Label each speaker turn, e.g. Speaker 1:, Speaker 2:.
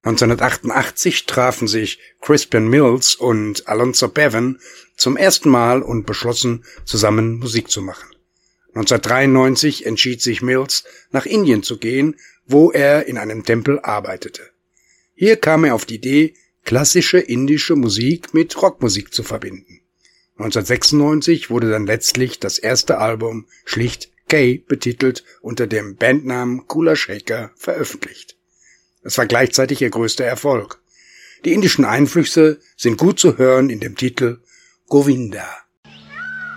Speaker 1: 1988 trafen sich Crispin Mills und Alonzo Bevan zum ersten Mal und beschlossen, zusammen Musik zu machen. 1993 entschied sich Mills, nach Indien zu gehen, wo er in einem Tempel arbeitete. Hier kam er auf die Idee, klassische indische Musik mit Rockmusik zu verbinden. 1996 wurde dann letztlich das erste Album schlicht Kay betitelt unter dem Bandnamen Kula Shaker veröffentlicht. Es war gleichzeitig ihr größter Erfolg. Die indischen Einflüsse sind gut zu hören in dem Titel Govinda.